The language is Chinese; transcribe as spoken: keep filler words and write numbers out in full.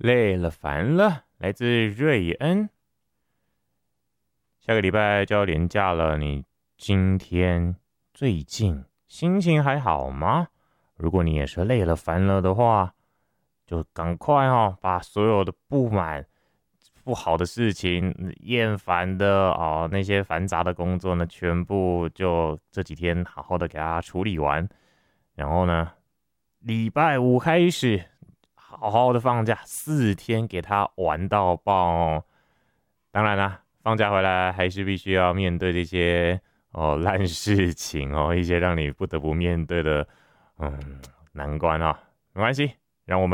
累了烦了，来自瑞恩。下个礼拜就要连假了，你今天最近心情还好吗？如果你也是累了烦了的话，就赶快哦，把所有的不满、不好的事情、厌烦的哦那些繁杂的工作呢，全部就这几天好好的给它处理完。然后呢，礼拜五开始好好的放假，四天给他玩到爆哦。当然啦，放假回来还是必须要面对这些哦烂事情哦，一些让你不得不面对的嗯难关啊、哦。没关系，让我们。